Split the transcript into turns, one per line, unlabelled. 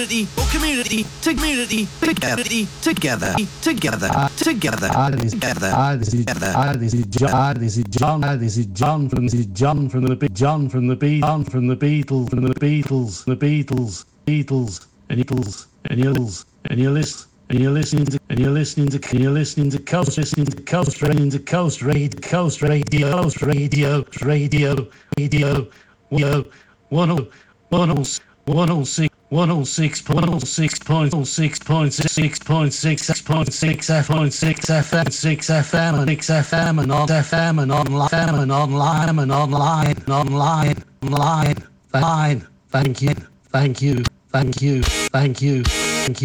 community, together,
This is John from the Beatles, and you're listening to Coast Radio 106.6 FM and 6 FM and on FM and online. Fine. Thank you.